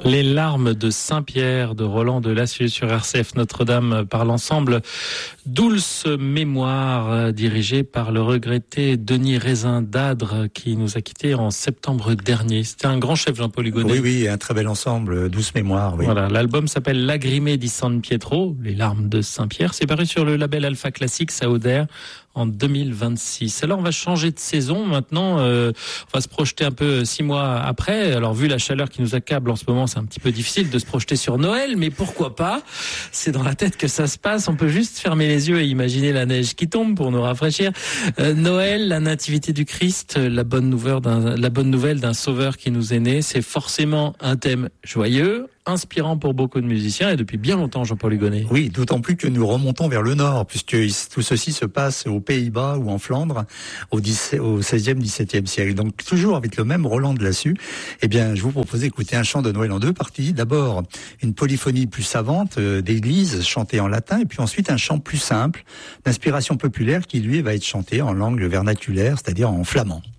Les larmes de Saint-Pierre de Roland de Lassieux sur RCF Notre-Dame par l'ensemble Dulce Mémoire, dirigé par le regretté Denis Raisin d'Adre qui nous a quittés en septembre dernier. C'était un grand chef, Jean-Paul Hugonnet. Oui, un très bel ensemble, Douce Mémoire. Oui. Voilà, l'album s'appelle Lagrime di San Pietro, les larmes de Saint-Pierre. C'est paru sur le label Alpha Classics à Auder en 2026. Alors on va changer de saison maintenant, on va se projeter un peu 6 mois après. Alors vu la chaleur qui nous accable en ce moment, c'est un petit peu difficile de se projeter sur Noël, mais pourquoi pas? C'est dans la tête que ça se passe, on peut juste fermer les yeux et imaginer la neige qui tombe pour nous rafraîchir. Noël, la nativité du Christ, la bonne nouvelle d'un sauveur qui nous est né, c'est forcément un thème joyeux, inspirant pour beaucoup de musiciens et depuis bien longtemps, Jean-Paul Hugonnet. Oui, d'autant plus que nous remontons vers le nord, puisque tout ceci se passe aux Pays-Bas ou en Flandre au 16e, 17e siècle. Donc toujours avec le même Roland de Lassieux, eh bien, je vous propose d'écouter un chant de Noël en 2 parties. D'abord, une polyphonie plus savante d'église chantée en latin, et puis ensuite un chant plus simple, d'inspiration populaire qui lui va être chanté en langue vernaculaire, c'est-à-dire en flamand.